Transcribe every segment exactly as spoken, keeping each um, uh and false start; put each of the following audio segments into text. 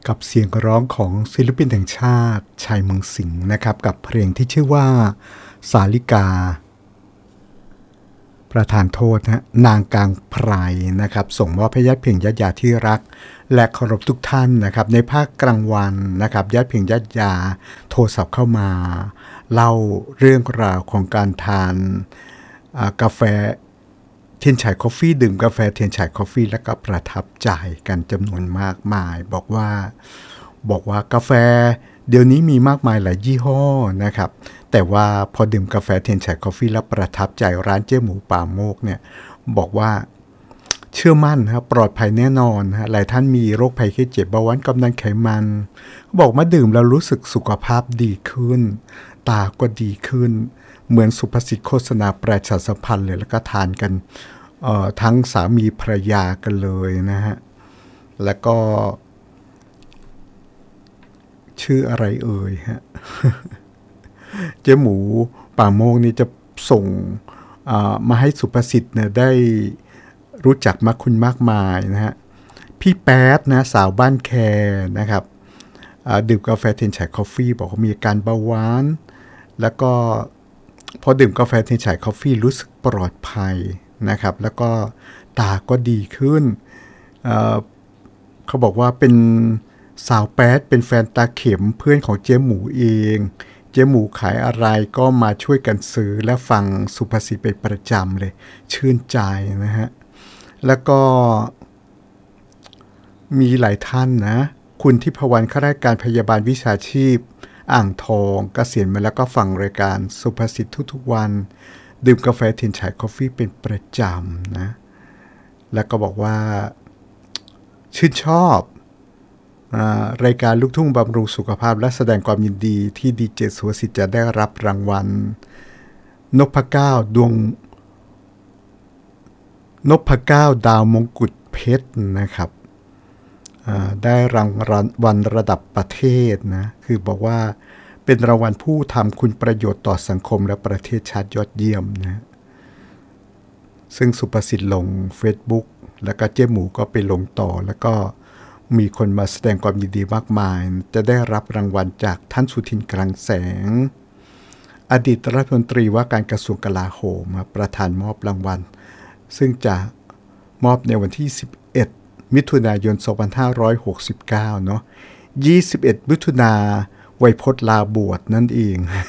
กับเสียงร้องของศิลปินแห่งชาติชัยเมืองสิงห์นะครับกับเพลงที่ชื่อว่าสาลิกาประธานโทษนะนางกลางไพรนะครับส่งมอบให้ญาติเพียงญาติยาที่รักและเคารพทุกท่านนะครับในภาคกลางวันนะครับญาติเพียงญาติยาโทรศัพท์เข้ามาเล่าเรื่องราวของการทานกาแฟเทียนฉายคอฟฟี่ดื่มกาแฟเทียนฉายคอฟฟี่แล้วก็ประทับใจกันจำนวนมากมายบอกว่าบอกว่ากาแฟเดี๋ยวนี้มีมากมายหลายยี่ห้อนะครับแต่ว่าพอดื่มกาแฟเทียนฉายคอฟฟี่แล้วประทับใจร้านเจ๊หมูป่าโมกเนี่ยบอกว่าเชื่อมั่นครับปลอดภัยแน่นอนฮะหลายท่านมีโรคภัยไข้เจ็บเบาหวานความดันไขมันบอกมาดื่มแล้วรู้สึกสุขภาพดีขึ้นตาก็ดีขึ้นเหมือนสุภาษิตโฆษณาประชาสัมพันธ์เลยแล้วก็ทานกันทั้งสามีภรรยากันเลยนะฮะแล้วก็ชื่ออะไรเอ่ยฮะ เจ๊หมูป่าโมกนี่จะส่งมาให้สุภาษิตเนี่ยได้รู้จักมากคุณมากมายนะฮะพี่แป๊ดนะสาวบ้านแคนะครับดื่มกาแฟเทียนฉายคอฟฟี่บอกว่ามีอาการเบาหวานแล้วก็พอดื่มกาแฟเทียนฉายคอฟฟี่รู้สึกปลอดภัยนะครับแล้วก็ตาก็ดีขึ้น เ, เขาบอกว่าเป็นสาวแป๊ดเป็นแฟนตาเข็มเพื่อนของเจ๊หมูเองเจ๊หมูขายอะไรก็มาช่วยกันซื้อและฟังสุภาษิตเป็นประจำเลยชื่นใจนะฮะแล้วก็มีหลายท่านนะคุณทิพวรรณข้าราชการพยาบาลวิชาชีพอ่างทองเกษียณมาแล้วก็ฟังรายการสุภาษิตทุกๆวันดื่มกาแฟเทียนฉายคอฟฟี่เป็นประจำนะแล้วก็บอกว่าชื่นชอบรายการลูกทุ่งบำรุงสุขภาพและแสดงความยินดีที่ดีเจสุวสิทธิ์จะได้รับรางวัลนพเก้าดวงนพเก้าดาวมงกุฎเพชรนะครับได้รางวัลระดับประเทศนะคือบอกว่าเป็นรางวัลผู้ทำคุณประโยชน์ต่อสังคมและประเทศชาติยอดเยี่ยมนะซึ่งสุภาษิตลง Facebook แล้วก็เจ๊หมูก็ไปลงต่อแล้วก็มีคนมาแสดงความยินดีมากมายจะได้รับรางวัลจากท่านสุทินคลังแสงอดีตรัฐมนตรีว่าการกระทรวงกลาโหมประธานมอบรางวัลซึ่งจะมอบในวันที่สิบเอ็ดมิถุนายนสองพันห้าร้อยหกสิบเก้าเนาะยี่สิบเอ็ดมิถุนาไวยพจน์ลาบวชนั่นเอง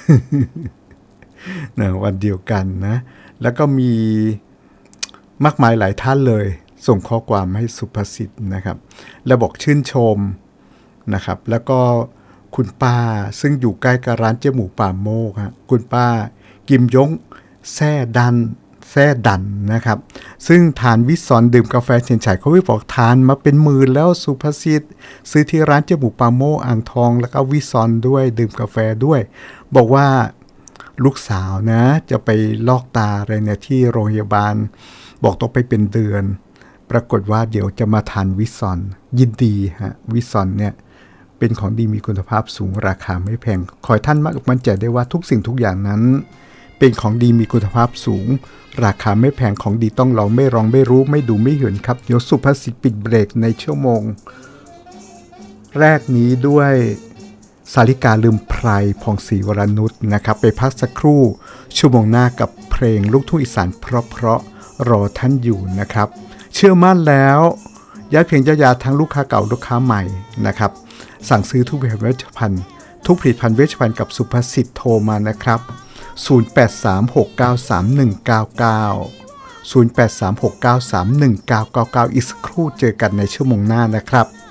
นะวันเดียวกันนะแล้วก็มีมากมายหลายท่านเลยส่งข้อความให้สุภาษิตนะครับและบอกชื่นชมนะครับแล้วก็คุณป้าซึ่งอยู่ใกล้กับร้านเจ๊หมูป่าโมกฮะคุณป้ากิมยงแซ่ดันแซ่ดันนะครับซึ่งทานวิซอนดื่มกาแฟเทียนฉายเขาวิบอกทานมาเป็นหมื่นแล้วสุภาษิตซื้อที่ร้านเจ๊หมูป่าโมกอ่างทองแล้วก็วิซอนด้วยดื่มกาแฟด้วยบอกว่าลูกสาวนะจะไปลอกตาอะไรเนี่ยที่โรงพยาบาลบอกต้องไปเป็นเดือนปรากฏว่าเดี๋ยวจะมาทานวิซอนยินดีฮะวิซอนเนี่ยเป็นของดีมีคุณภาพสูงราคาไม่แพงขอให้ท่านมั่นใจได้ว่าทุกสิ่งทุกอย่างนั้นเป็นของดีมีคุณภาพสูงราคาไม่แพงของดีต้องลองไม่ลองไม่รู้ไม่ดูไม่เห็นครับเดี๋ยวสุภาษิตปิดเบรกในชั่วโมงแรกนี้ด้วยสาลิกาลืมไพรพองศรีวรนุชนะครับไปพักสักครู่ชั่วโมงหน้ากับเพลงลูกทุ่งอีสานเพราะๆรอท่านอยู่นะครับเชื่อมั่นแล้วญาติเพียงญาติยาทั้งลูกค้าเก่าลูกค้าใหม่นะครับสั่งซื้อทุกผลิตภัณฑ์เวชภัณฑ์ทุกผลิตภัณฑ์เวชภัณฑ์กับสุภาษิตโทรมานะครับศูนย์ แปด สาม หก เก้า สาม หนึ่ง เก้า เก้า ศูนย์ แปด สาม หก เก้า สาม หนึ่ง เก้า เก้า เก้าอีกสักครู่เจอกันในชั่วโมงหน้านะครับ